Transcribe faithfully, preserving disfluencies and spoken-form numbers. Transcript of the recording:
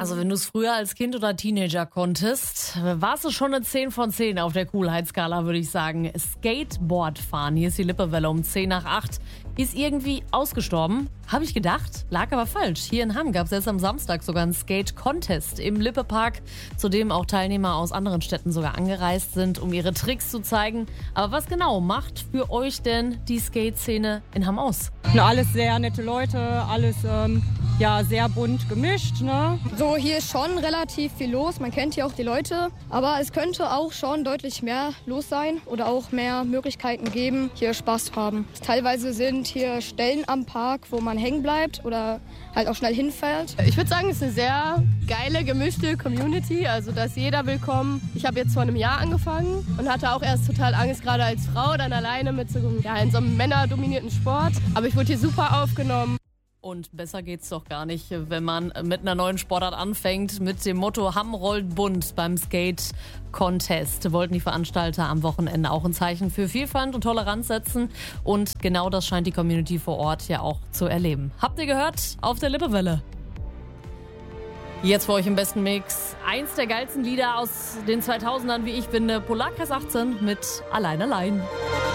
Also wenn du es früher als Kind oder Teenager konntest, warst du schon eine zehn von zehn auf der Coolheitsskala, würde ich sagen. Skateboard fahren, hier ist die Lippewelle um zehn nach acht, ist irgendwie ausgestorben. Habe ich gedacht, lag aber falsch. Hier in Hamm gab es jetzt am Samstag sogar einen Skate-Contest im Lippe-Park, zu dem auch Teilnehmer aus anderen Städten sogar angereist sind, um ihre Tricks zu zeigen. Aber was genau macht für euch denn die Skate-Szene in Hamm aus? Na, alles sehr nette Leute, alles ähm, ja, sehr bunt gemischt. Ne? So, hier ist schon relativ viel los. Man kennt hier auch die Leute. Aber es könnte auch schon deutlich mehr los sein oder auch mehr Möglichkeiten geben, hier Spaß zu haben. Teilweise sind hier Stellen am Park, wo man hängen bleibt oder halt auch schnell hinfällt. Ich würde sagen, es ist eine sehr geile, gemischte Community. Also da ist jeder willkommen. Ich habe jetzt vor einem Jahr angefangen und hatte auch erst total Angst, gerade als Frau, dann alleine mit so, ja, in so einem männerdominierten Sport. Aber ich wurde hier super aufgenommen. Und besser geht's doch gar nicht, wenn man mit einer neuen Sportart anfängt, mit dem Motto Hamm rollt bunt beim Skate-Contest. Wollten die Veranstalter am Wochenende auch ein Zeichen für Vielfalt und Toleranz setzen. Und genau das scheint die Community vor Ort ja auch zu erleben. Habt ihr gehört? Auf der Lippewelle. Jetzt für euch im besten Mix. Eins der geilsten Lieder aus den zweitausendern, wie ich finde. Polarkreis achtzehn mit Allein Allein.